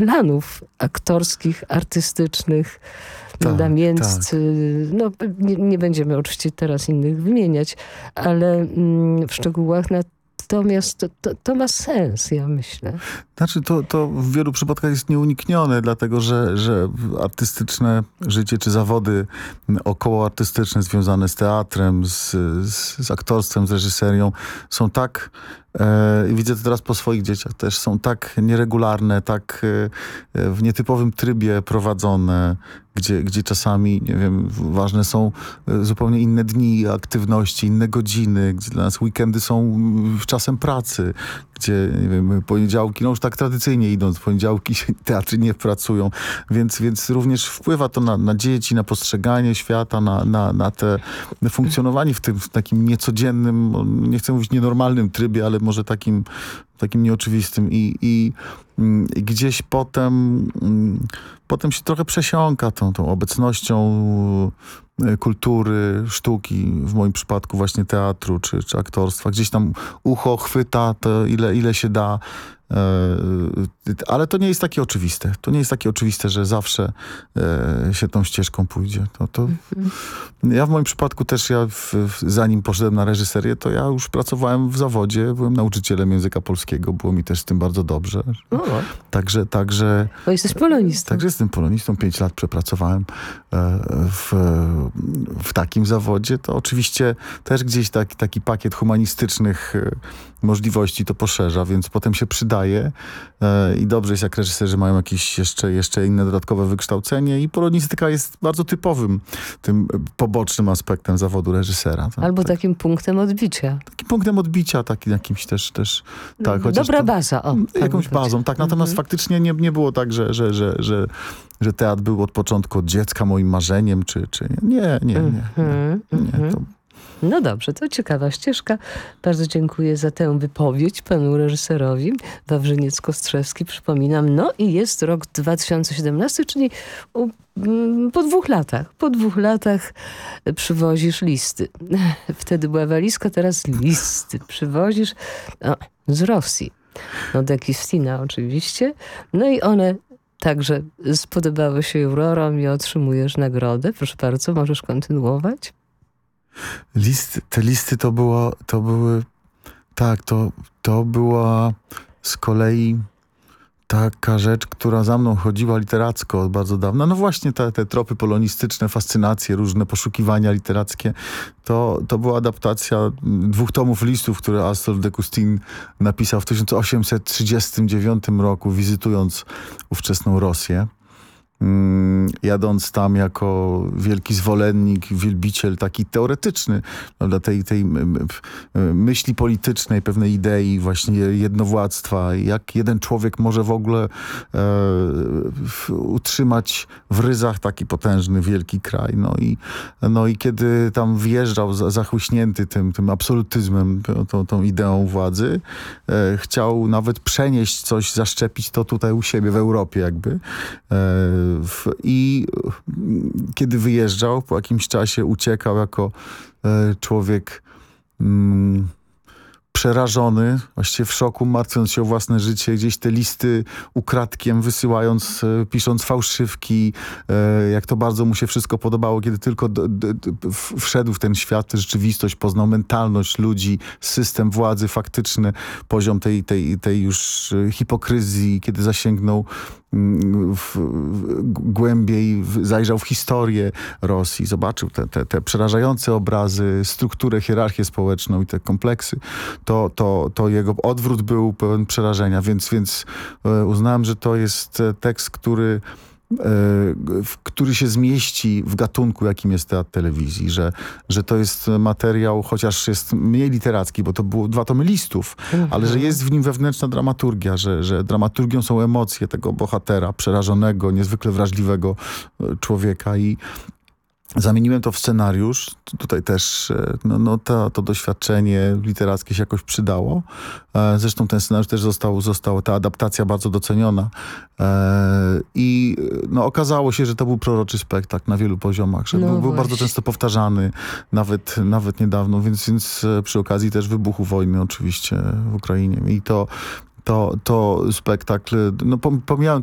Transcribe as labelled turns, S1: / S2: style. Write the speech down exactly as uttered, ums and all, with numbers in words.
S1: planów aktorskich, artystycznych,
S2: Tak,
S1: namiętcy. No, nie, nie będziemy oczywiście teraz innych wymieniać, ale mm, w szczegółach natomiast to, to, to ma sens, ja myślę.
S2: Znaczy to, to w wielu przypadkach jest nieuniknione, dlatego że, że artystyczne życie czy zawody okołoartystyczne związane z teatrem, z, z, z aktorstwem, z reżyserią są tak, e, widzę to teraz po swoich dzieciach też, są tak nieregularne, tak e, w nietypowym trybie prowadzone, gdzie, gdzie czasami, nie wiem, ważne są zupełnie inne dni aktywności, inne godziny, gdzie dla nas weekendy są czasem pracy, gdzie, nie wiem, poniedziałki, no już tak tradycyjnie idąc, poniedziałki teatry nie pracują, więc, więc również wpływa to na, na dzieci, na postrzeganie świata, na, na, na te na funkcjonowanie w tym w takim niecodziennym, nie chcę mówić nienormalnym trybie, ale może takim, takim nieoczywistym i, i, i gdzieś potem, potem się trochę przesiąka tą, tą obecnością kultury, sztuki, w moim przypadku właśnie teatru czy, czy aktorstwa. Gdzieś tam ucho chwyta to ile, ile się da. Ale to nie jest takie oczywiste. To nie jest takie oczywiste, że zawsze się tą ścieżką pójdzie. To, to... Ja w moim przypadku też, ja w, zanim poszedłem na reżyserię, to ja już pracowałem w zawodzie, byłem nauczycielem języka polskiego, było mi też z tym bardzo dobrze.
S1: O.
S2: Także, także...
S1: Bo jesteś polonistą.
S2: Także jestem polonistą, pięć lat przepracowałem w, w takim zawodzie. To oczywiście też gdzieś taki, taki pakiet humanistycznych możliwości to poszerza, więc potem się przydaje i dobrze jest, jak reżyserzy mają jakieś jeszcze, jeszcze inne dodatkowe wykształcenie i polonistyka jest bardzo typowym tym pobocznym aspektem zawodu reżysera. Tak,
S1: Albo
S2: tak.
S1: takim punktem odbicia.
S2: Takim punktem odbicia, takim jakimś też... też tak, chociaż
S1: Dobra
S2: to,
S1: baza. O, tak
S2: jakąś bazą, tak. Natomiast
S1: mhm.
S2: faktycznie nie, nie było tak, że, że, że, że, że teatr był od początku, od dziecka moim marzeniem, czy, czy nie. Nie, nie, nie.
S1: Mhm,
S2: nie, nie,
S1: mhm.
S2: to...
S1: No dobrze, to ciekawa ścieżka. Bardzo dziękuję za tę wypowiedź panu reżyserowi. Wawrzyniec-Kostrzewski, przypominam. No i jest rok dwa tysiące siedemnasty, czyli u, mm, po dwóch latach. Po dwóch latach przywozisz listy. Wtedy była walizka, teraz listy przywozisz o, z Rosji. No do Kistina oczywiście. No i one także spodobały się jurorom i otrzymujesz nagrodę. Proszę bardzo, możesz kontynuować.
S2: Listy, te listy to było, to były, tak, to, to była z kolei taka rzecz, która za mną chodziła literacko od bardzo dawna. No właśnie te, te tropy polonistyczne, fascynacje, różne poszukiwania literackie. To, to była adaptacja dwóch tomów listów, które Astolf de Kustin napisał w tysiąc osiemset trzydziestym dziewiątym roku, wizytując ówczesną Rosję. Jadąc tam jako wielki zwolennik, wielbiciel taki teoretyczny, prawda, tej, tej myśli politycznej, pewnej idei właśnie jednowładztwa, jak jeden człowiek może w ogóle e, utrzymać w ryzach taki potężny, wielki kraj. No i, no i kiedy tam wjeżdżał zachłyśnięty tym, tym absolutyzmem, tą, tą ideą władzy, e, chciał nawet przenieść coś, zaszczepić to tutaj u siebie w Europie jakby. E, I kiedy wyjeżdżał, po jakimś czasie uciekał jako e, człowiek mm, przerażony, właściwie w szoku, martwiąc się o własne życie, gdzieś te listy ukradkiem wysyłając, e, pisząc fałszywki, e, jak to bardzo mu się wszystko podobało, kiedy tylko d, d, d, wszedł w ten świat, tę rzeczywistość, poznał mentalność ludzi, system władzy faktyczny, poziom tej, tej, tej już hipokryzji, kiedy zasięgnął W, w, głębiej w, zajrzał w historię Rosji, zobaczył te, te, te przerażające obrazy, strukturę, hierarchię społeczną i te kompleksy, to, to, to jego odwrót był pełen przerażenia, więc, więc e, uznałem, że to jest tekst, który który się zmieści w gatunku, jakim jest teatr telewizji, że, że to jest materiał, chociaż jest mniej literacki, bo to było dwa tomy listów, mhm. ale że jest w nim wewnętrzna dramaturgia, że, że dramaturgią są emocje tego bohatera, przerażonego, niezwykle wrażliwego człowieka i zamieniłem to w scenariusz. Tutaj też no, no to, to doświadczenie literackie się jakoś przydało. Zresztą ten scenariusz też został, został ta adaptacja bardzo doceniona. I no, okazało się, że to był proroczy spektakl na wielu poziomach. Że no był, był bardzo często powtarzany, nawet, nawet niedawno, więc, więc przy okazji też wybuchu wojny oczywiście w Ukrainie. I to To, to spektakl, no pomijałem